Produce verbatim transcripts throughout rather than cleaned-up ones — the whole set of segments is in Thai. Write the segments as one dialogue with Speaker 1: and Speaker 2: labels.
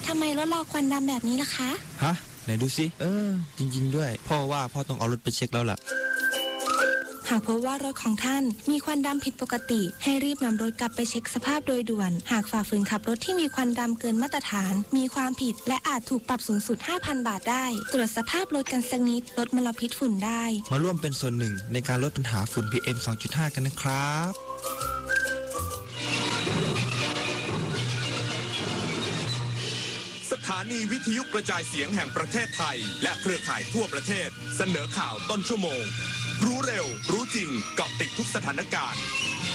Speaker 1: ทำไมรถเราควันดำแบบนี้ล่ะคะ
Speaker 2: ฮะไหนดูสิเออจริงๆด้วยพ่อว่าพ่อต้องเอารถไปเช็คแล้วล่ะ
Speaker 1: หากพบว่ารถของท่านมีควันดำผิดปกติให้รีบนำรถกลับไปเช็คสภาพโดยด่วนหากฝ่าฝืนขับรถที่มีควันดำเกินมาตรฐานมีความผิดและอาจถูกปรับสูงสุด ห้าพัน บาทได้ตรวจสภาพรถกันสักนิดลดมลพิษฝุ่นได้
Speaker 2: มาร่วมเป็นส่วนหนึ่งในการลดปัญหาฝุ่น พี เอ็ม สองจุดห้า กันนะครับ
Speaker 3: สถานีวิทยุกระจายเสียงแห่งประเทศไทยและเครือข่ายทั่วประเทศเสนอข่าวต้นชั่วโมงรู้เร็วรู้จริงเกาะติดทุกสถานการณ์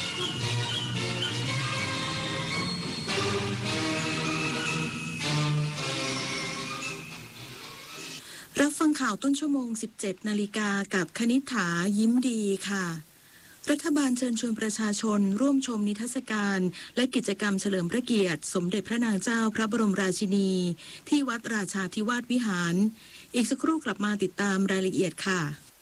Speaker 4: รับฟังข่าวต้นชั่วโมง สิบเจ็ด นาฬิกากับคณิษฐายิ้มดีค่ะรัฐบาลเชิญชวนประชาชนร่วมชมนิทรรศการและกิจกรรมเฉลิมพระเกียรติสมเด็จพระนางเจ้าพระบรมราชินีที่วัดราชาธิวาสวิหารอีกสักครู่กลับมาติดตามรายละเอียดค่ะ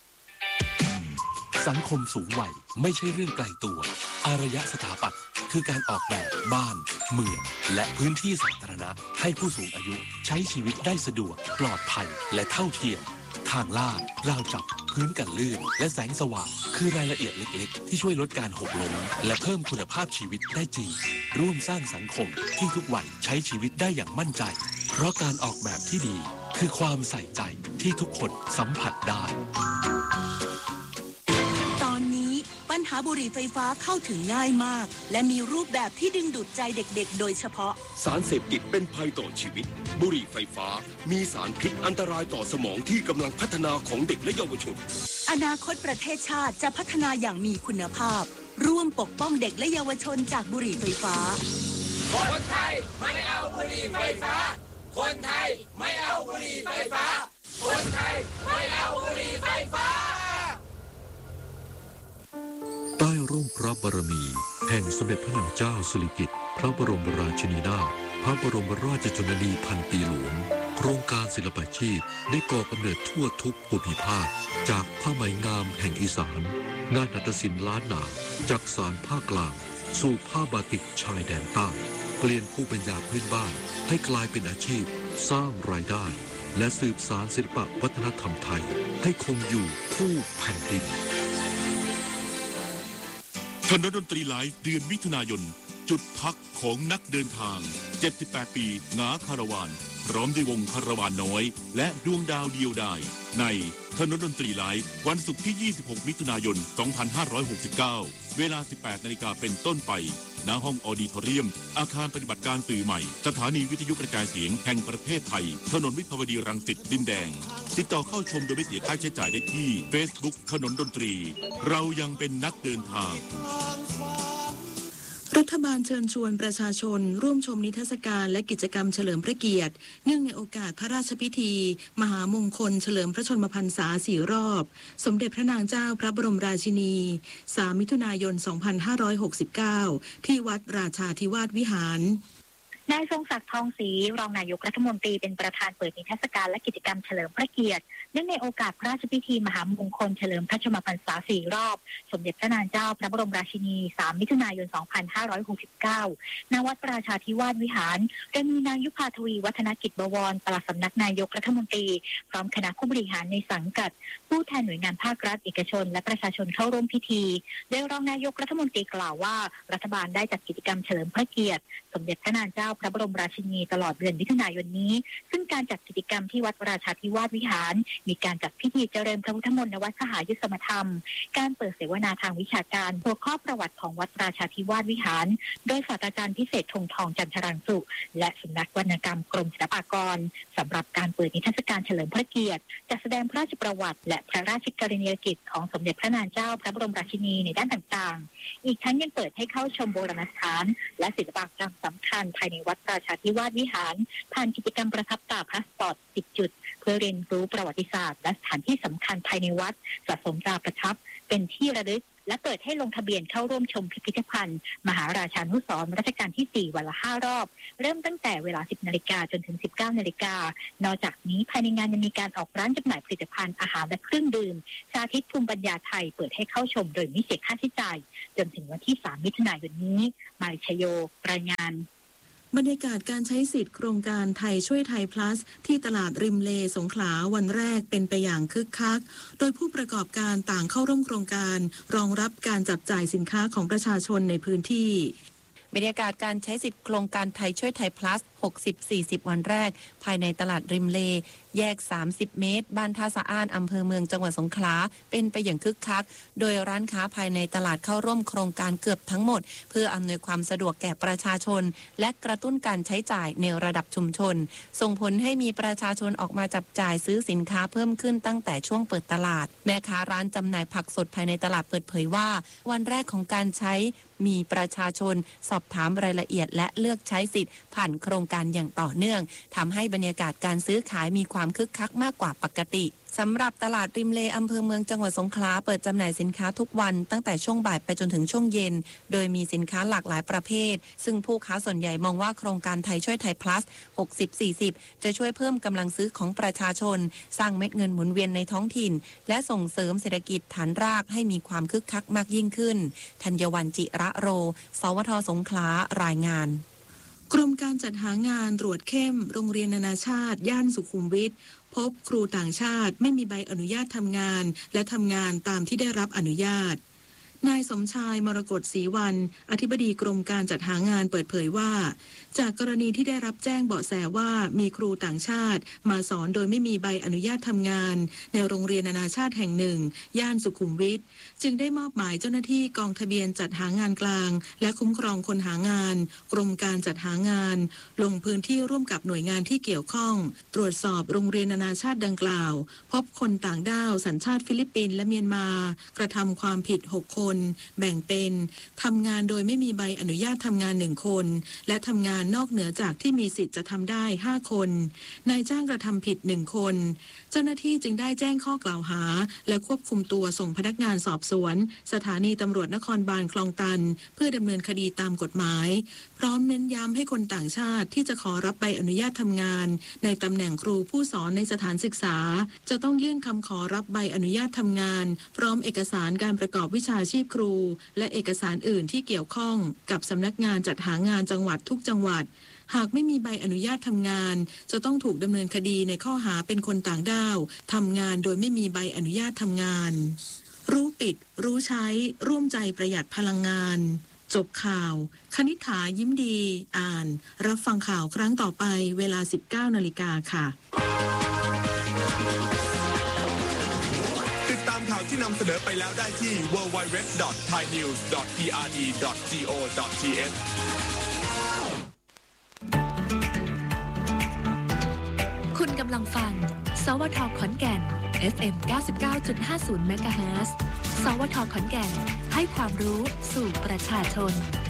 Speaker 5: สังคมสูงวัยไม่ใช่เรื่องไกลตัวอารยสถาปัตย์คือการออกแบบบ้านเมืองและพื้นที่สาธารณะให้ผู้สูงอายุใช้ชีวิตได้สะดวกปลอดภัยและเท่าเทียมทางลาดราวจับพื้นกันลื่นและแสงสว่างคือรายละเอียดเล็กๆที่ช่วยลดการหกล้มและเพิ่มคุณภาพชีวิตได้จริงร่วมสร้างสังคมที่ทุกวัยใช้ชีวิตได้อย่างมั่นใจเพราะการออกแบบที่ดีคือความใส่ใจที่ทุกคนสัมผัสได้
Speaker 6: ตอนนี้ปัญหาบุหรี่ไฟฟ้าเข้าถึงง่ายมากและมีรูปแบบที่ดึงดูดใจเด็กๆโดยเฉพาะ
Speaker 3: สารเสพติดเป็นภัยต่อชีวิตบุหรี่ไฟฟ้ามีสารพิษอันตรายต่อสมองที่กำลังพัฒนาของเด็กและเยาวชน
Speaker 6: อนาคตประเทศชาติจะพัฒนาอย่างมีคุณภาพร่วมปกป้องเด็กและเยาวชนจากบุหรี่ไฟฟ้า
Speaker 7: คนไทยไม่เอาบุหรี่ไฟฟ้าคนไทยไม่เอาบุหรี่ไฟฟ้าคนไทยไม่เอาบุหรี่ไฟฟ้า
Speaker 8: ใต้ร่มพระบารมีแห่งสมเด็จพระนางเจ้าสิริกิติ์พระบรมราชินีนาถพระบรมราชชนนีพันปีหลวงโครงการศิลปาชีพได้ก่อกำเนิดทั่วทุกภูมิภาคจากผ้าไหมงามแห่งอีสานงานหัตถศิลป์ล้านนาจากสานภาคกลางสู่ผ้าบาติกชายแดนใต้เปลี่ยนภูมิปัญญาพื้นบ้านให้กลายเป็นอาชีพสร้างรายได้และสืบสานศิลปวัฒนธรรมไทยให้คงอยู่คู่แผ่นดิน
Speaker 9: คณะดนตรีไลฟ์เดือนมิถุนายนจุดพักของนักเดินทางเจ็ดสิบแปดปีงาคาราวานพร้อมด้วยวงคาราวานน้อยและดวงดาวเดียวดายในคณะดนตรีไลฟ์วันศุกร์ที่ยี่สิบหกมิถุนายนสองพันห้าร้อยหกสิบเก้าเวลา สิบแปดนาฬิกาเป็นต้นไปณห้องออดิทอเรียมอาคารปฏิบัติการสื่อใหม่สถานีวิทยุกระจายเสียงแห่งประเทศไทยถนนวิภาวดีรังสิตดินแดงติดต่อเข้าชมโดยไม่เสียค่าใช้จ่ายได้ที่ Facebook ถนนดนตรีเรายังเป็นนักเดินทาง
Speaker 4: รัฐบาลเชิญชวนประชาชนร่วมชมนิทรรศการและกิจกรรมเฉลิมพระเกียรติเนื่องในโอกาสพระราชพิธีมหามงคลเฉลิมพระชนมพรรษาสี่รอบสมเด็จพระนางเจ้าพระบรมราชินีสามมิถุนายนสองพันห้าร้อยหกสิบเก้าที่วัดราชาธิวาสวิหาร
Speaker 10: นายทรงศักดิ์ทองศรีรองนายกรัฐมนตรีเป็นประธานเปิดนิทรรศการและกิจกรรมเฉลิมพระเกียรติเนื่องในโอกาสพระราชพิธีมหามงคลเฉลิมพระชนมพรรษาสี่รอบสมเด็จพระนางเจ้าพระบรมราชินีสามมิถุนายนสองพันห้าร้อยหกสิบเก้าณวัดราชาธิวาสวิหารโดยมีนางยุพาทวีวัฒนกิจบวรปลัดสำนักนายกรัฐมนตรีพร้อมคณะผู้บริหารในสังกัดผู้แทนหน่วยงานภาครัฐเอกชนและประชาชนเข้าร่วมพิธีโดยรองนายกรัฐมนตรีกล่าวว่ารัฐบาลได้จัดกิจกรรมเฉลิมพระเกียรติสมเด็จพระนางเจ้าพระบรมราชินีตลอดเดือนมิถุนายนนี้ซึ่งการจัดกิจกรรมที่วัดราชาธิวาสวิหารมีการจัดพิธีเจริญพระพุทธมนต์ณวัดสหายุสมธรรมการเปิดเสวนาทางวิชาการหัวข้อประวัติของวัดราชาธิวาสวิหารโดยศาสตราจารย์พิเศษธงทองจันทรังสุและสำนักวรรณกรรมกรมศิลปากรสำหรับการเปิดนิทรรศการเฉลิมพระเกียรติจัดแสดงพระราชประวัติและพระราชกรณียกิจของสมเด็จพระนางเจ้าพระบรมราชินีในด้านต่างๆอีกทั้งยังเปิดให้เข้าชมโบราณสถานและศิลปกรรมสำคัญภายในวัดราชาธิวาสวิหารผ่านกิจกรรมประทับตาพาสปอร์ตสิบจุดเพื่อเรียนรู้ประวัติศาสตร์และสถานที่สำคัญภายในวัดสะสมตราประทับเป็นที่ระลึกและเปิดให้ลงทะเบียนเข้าร่วมชมพิพิธภัณฑ์มหาราชานุสรณ์รัชกาลที่สี่วันละห้ารอบเริ่มตั้งแต่เวลา สิบนาฬิกาจนถึง สิบเก้านาฬิกานอกจากนี้ภายในงานยังมีการออกร้านจำหน่ายผลิตภัณฑ์อาหารและเครื่องดื่มสาธิตภูมิปัญญาไทยเปิดให้เข้าชมโดยไม่เสียค่าใช้จ่ายจนถึงวันที่สามมิถุนายนนี้มายชโยรายงาน
Speaker 4: บรรยากาศการใช้สิทธิ์โครงการไทยช่วยไทย plus ที่ตลาดริมเลสงขลาวันแรกเป็นไปอย่างคึกคักโดยผู้ประกอบการต่างเข้าร่วมโครงการรองรับการจับจ่ายสินค้าของประชาชนในพื้นที่
Speaker 11: บรรยากาศการใช้สิทธิ์โครงการไทยช่วยไทย plus หกสิบ สี่สิบ วันแรกภายในตลาดริมเลแยกสามสิบเมตรบ้านท่าสะอ้านอำเภอเมืองจังหวัดสงขลาเป็นไปอย่างคึกคักโดยร้านค้าภายในตลาดเข้าร่วมโครงการเกือบทั้งหมดเพื่ออำนวยความสะดวกแก่ประชาชนและกระตุ้นการใช้จ่ายในระดับชุมชนส่งผลให้มีประชาชนออกมาจับจ่ายซื้อสินค้าเพิ่มขึ้นตั้งแต่ช่วงเปิดตลาดแม่ค้าร้านจำหน่ายผักสดภายในตลาดเปิดเผยว่าวันแรกของการใช้มีประชาชนสอบถามรายละเอียดและเลือกใช้สิทธิ์ผ่านโครงการอย่างต่อเนื่องทำให้บรรยากาศการซื้อขายมีความคึกคักมากกว่าปกติสำหรับตลาดริมเลอำเภอเมืองจังหวัดสงขลาเปิดจำหน่ายสินค้าทุกวันตั้งแต่ช่วงบ่ายไปจนถึงช่วงเย็นโดยมีสินค้าหลากหลายประเภทซึ่งผู้ค้าส่วนใหญ่มองว่าโครงการไทยช่วยไทย plus หกสิบ สี่สิบ จะช่วยเพิ่มกำลังซื้อของประชาชนสร้างเม็ดเงินหมุนเวียนในท้องถิ่นและส่งเสริมเศรษฐกิจฐานรากให้มีความคึกคักมากยิ่งขึ้นธัญวรรณจิระโรสวทสงขลารายงาน
Speaker 4: กรมการจัดหางานตรวจเข้มโรงเรียนนานาชาติย่านสุขุมวิทพบครูต่างชาติไม่มีใบอนุญาตทำงานและทำงานตามที่ได้รับอนุญาตนายสมชายมรกตศรีวันอธิบดีกรมการจัดหางานเปิดเผยว่าจากกรณีที่ได้รับแจ้งเบาะแสว่ามีครูต่างชาติมาสอนโดยไม่มีใบอนุญาตทำงานในโรงเรียนนานาชาติแห่งหนึ่งย่านสุขุมวิทจึงได้มอบหมายเจ้าหน้าที่กองทะเบียนจัดหางานกลางและคุ้มครองคนหางานกรมการจัดหางานลงพื้นที่ร่วมกับหน่วยงานที่เกี่ยวข้องตรวจสอบโรงเรียนนานาชาติดังกล่าวพบคนต่างด้าวสัญชาติฟิลิปปินส์และเมียนมากระทำความผิดหกคนแบ่งเป็นทำงานโดยไม่มีใบอนุญาตทำงานหนึ่งคนและทำงานนอกเหนือจากที่มีสิทธิ์จะทำได้ห้าคนนายจ้างกระทำผิดหนึ่งคนเจ้าหน้าที่จึงได้แจ้งข้อกล่าวหาและควบคุมตัวส่งพนักงานสอบสวนสถานีตำรวจนครบาลคลองตันเพื่อดำเนินคดีตามกฎหมายพร้อมเน้นย้ำให้คนต่างชาติที่จะขอรับใบอนุญาตทำงานในตำแหน่งครูผู้สอนในสถานศึกษาจะต้องยื่นคำขอรับใบอนุญาตทำงานพร้อมเอกสารการประกอบวิชาชีพครูและเอกสารอื่นที่เกี่ยวข้องกับสำนักงานจัดหางานจังหวัดทุกจังหวัดหากไม่มีใบอนุญาตทำงานจะต้องถูกดำเนินคดีในข้อหาเป็นคนต่างด้าวทำงานโดยไม่มีใบอนุญาตทำงานรู้ปิดรู้ใช้ร่วมใจประหยัดพลังงานจบข่าวคณิษฐายิ้มดีอ่านรับฟังข่าวครั้งต่อไปเวลา สิบเก้านาฬิกาค่ะ
Speaker 3: ติดตามข่าวที่นำเสนอไปแล้วได้ที่ ดับเบิลยู ดับเบิลยู ดับเบิลยู ดอท ไทยนิวส์ ดอท พี อาร์ ดี ดอท โก ดอท ที เอช
Speaker 12: คุณกำลังฟังสวท ขอนแก่น เอฟ เอ็ม เก้าสิบเก้าจุดห้าศูนย์ เมกะเฮิรตซ์ สวท ขอนแก่นให้ความรู้สู่ประชาชน